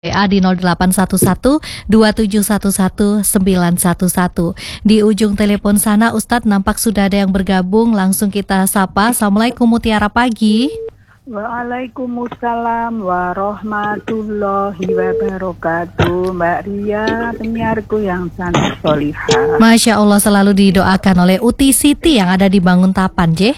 WA di 0811-2711-911. Di ujung telepon sana Ustadz nampak sudah ada yang bergabung. Langsung kita sapa. Assalamualaikum Mutiara pagi. Waalaikumsalam warahmatullahi wabarakatuh. Mbak Ria, penyiarku yang sangat solihah. Masya Allah, selalu didoakan oleh Uti Siti yang ada di Banguntapan, J.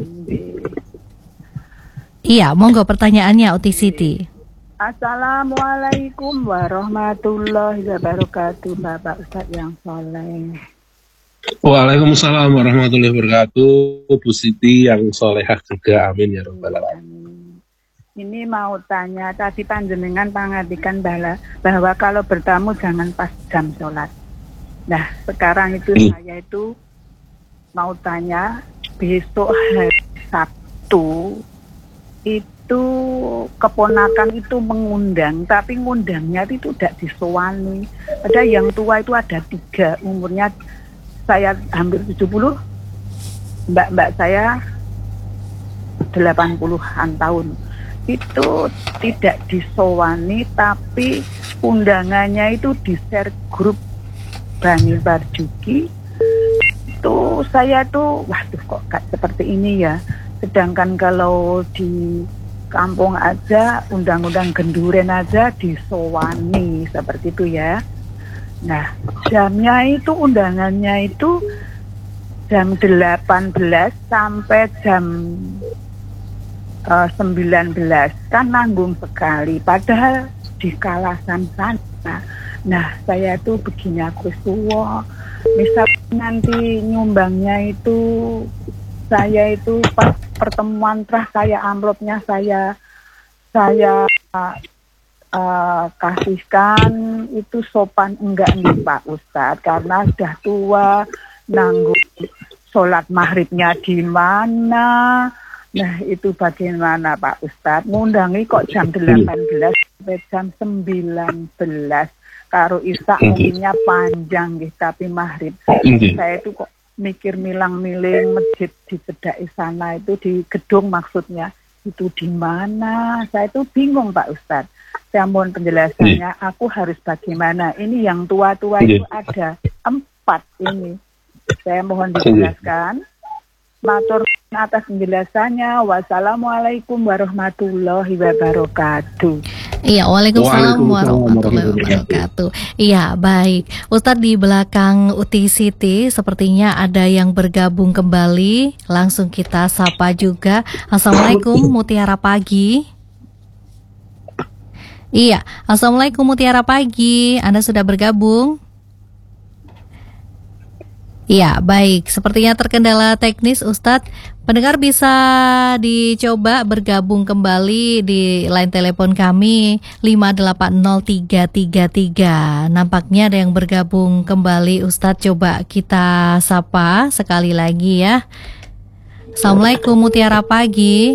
Iya, monggo pertanyaannya Uti Siti. Assalamualaikum warahmatullahi wabarakatuh, Bapak Ustadz yang soleh. Waalaikumsalam warahmatullahi wabarakatuh, Bu Siti yang solehah juga, amin ya rabbal alamin. Ini mau tanya, tadi panjenengan pangatikan bahwa kalau bertamu jangan pas jam sholat. Nah, sekarang itu saya itu mau tanya, besok hari Sabtu itu keponakan itu mengundang, tapi ngundangnya itu tidak disowani. Ada yang tua itu ada 3, umurnya saya hampir 70, mbak saya 80-an tahun. Itu tidak disowani, tapi undangannya itu di-share grup Bani Barjuki. Itu saya tuh, waduh kok gak seperti ini ya. Sedangkan kalau di kampung aja, undang-undang genduren aja disowani, seperti itu ya. Nah, jamnya itu, undangannya itu jam 18 sampai jam 19, kan nanggung sekali, padahal di kawasan sana. Nah, saya itu begini, aku tua, misal nanti nyumbangnya itu, saya itu pas pertemuan saya amplopnya saya kasihkan itu sopan enggak nih Pak Ustadz, karena sudah tua, nanggung sholat maghribnya di mana. Nah, itu bagaimana Pak Ustadz, ngundangi kok jam 18 sampai jam 19, karo Isya mungkinnya panjang gitu, tapi maghrib saya itu kok mikir milang-miling masjid di Cedai sana itu, di gedung maksudnya, itu di mana? Saya itu bingung Pak Ustadz. Saya mohon penjelasannya, aku harus bagaimana? Ini yang tua-tua itu ada 4 ini. Saya mohon dijelaskan. Matur atas penjelasannya. Wassalamualaikum warahmatullahi wabarakatuh. Iya, waalaikumsalam warahmatullahi wabarakatuh. Iya, baik. Ustadz di belakang Uti Siti sepertinya ada yang bergabung kembali. Langsung kita sapa juga. Assalamualaikum Mutiara pagi. Iya, assalamualaikum Mutiara pagi. Anda sudah bergabung? Iya, baik. Sepertinya terkendala teknis, Ustadz. Pendengar bisa dicoba bergabung kembali di line telepon kami 5803333. Nampaknya ada yang bergabung kembali, Ustadz. Coba kita sapa sekali lagi ya. Assalamualaikum Mutiara pagi.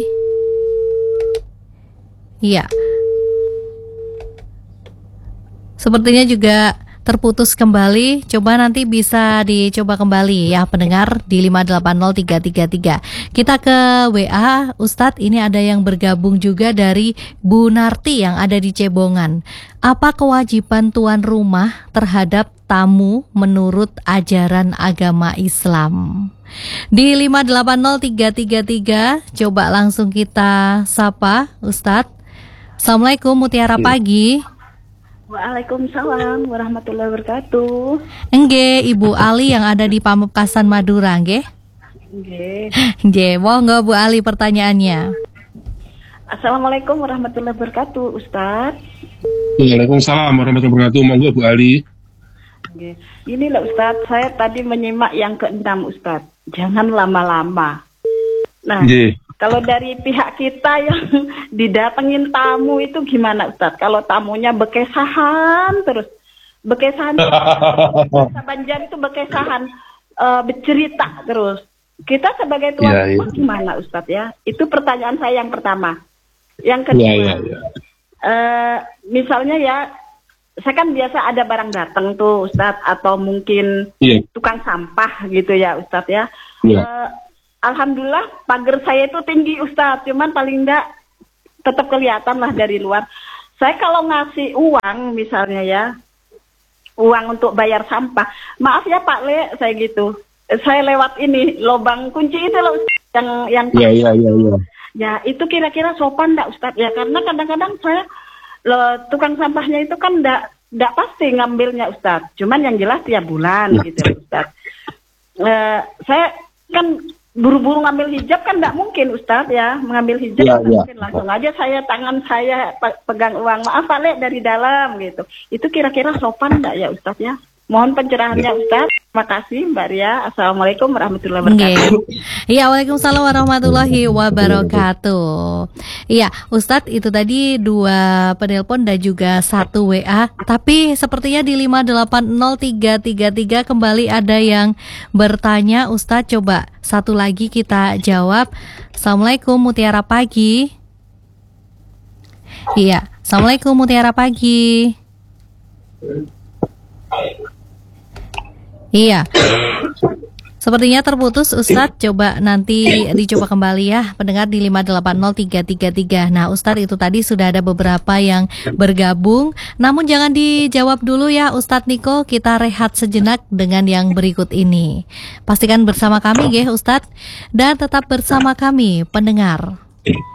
Iya. Sepertinya juga terputus kembali, coba nanti bisa dicoba kembali ya pendengar di 5803333. Kita ke WA, Ustadz, ini ada yang bergabung juga dari Bu Narti yang ada di Cebongan. Apa kewajiban tuan rumah terhadap tamu menurut ajaran agama Islam? Di 5803333, coba langsung kita sapa Ustadz. Assalamualaikum Mutiara pagi. Waalaikumsalam warahmatullahi wabarakatuh. Nggih, Ibu Ali yang ada di Pamekasan Madura, nggih? Nggih. Nggih, monggo Bu Ali pertanyaannya. Assalamualaikum warahmatullahi wabarakatuh, Ustadz. Waalaikumsalam warahmatullahi wabarakatuh, monggo Bu Ali. Nggih. Ini loh Ustadz, saya tadi menyimak yang ke-6 Ustadz. Jangan lama-lama. Nah, kalau dari pihak kita yang didatengin tamu itu gimana Ustadz? Kalau tamunya bekesahan terus, bekesahan bahasa Banjar itu bekesahan, bercerita terus. Kita sebagai tuan rumah gimana Ustadz ya? Itu pertanyaan saya yang pertama. Yang kedua, misalnya ya, saya kan biasa ada barang datang tuh Ustadz, atau mungkin tukang sampah gitu ya Ustadz ya. Alhamdulillah pagar saya itu tinggi Ustadz, cuman paling enggak tetap kelihatan lah dari luar. saya kalau ngasih uang misalnya ya, uang untuk bayar sampah, maaf ya Pak Le, saya gitu. Saya lewat ini lubang kunci itu loh yang Iya. Ya, itu kira-kira sopan enggak Ustadz? Ya, karena kadang-kadang saya tukang sampahnya itu kan enggak pasti ngambilnya Ustadz. Cuman yang jelas tiap bulan gitu Ustadz. Saya kan buru-buru ngambil hijab kan enggak mungkin Ustadz ya. Mengambil hijab Iya, iya. mungkin langsung aja tangan saya pegang uang. Maaf Pak Le, dari dalam gitu. Itu kira-kira sopan enggak ya Ustadz ya? Mohon pencerahannya Ustadz. Terima kasih Mbak Ria. Assalamualaikum warahmatullahi wabarakatuh. Iya, waalaikumsalam warahmatullahi wabarakatuh. Iya, Ustadz, itu tadi 2 penelpon dan juga 1 WA. Tapi sepertinya di 5803333 kembali ada yang bertanya. Ustadz, coba satu lagi kita jawab. Assalamualaikum, Mutiara Pagi. Iya, Assalamualaikum, Mutiara Pagi. Iya, sepertinya terputus Ustadz. Coba nanti dicoba kembali ya pendengar di 5803333. Nah Ustadz, itu tadi sudah ada beberapa yang bergabung, namun jangan dijawab dulu ya Ustadz Niko. Kita rehat sejenak dengan yang berikut ini. Pastikan bersama kami ya Ustadz, dan tetap bersama kami pendengar.